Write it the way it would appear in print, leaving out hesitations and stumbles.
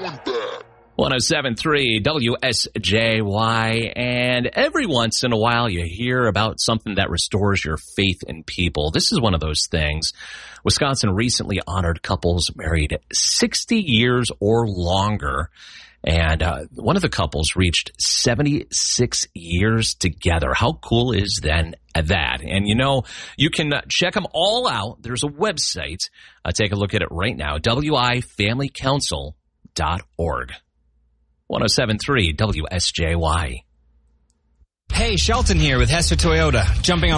107.3 WSJY, and every once in a while you hear about something that restores your faith in people. This is one of those things. Wisconsin recently honored couples married 60 years or longer, and one of the couples reached 76 years together. How cool is that? And, you can check them all out. There's a website. Take a look at it right now, wifamilycouncil.org. 107.3 WSJY. Hey, Shelton here with Hester Toyota. Jumping on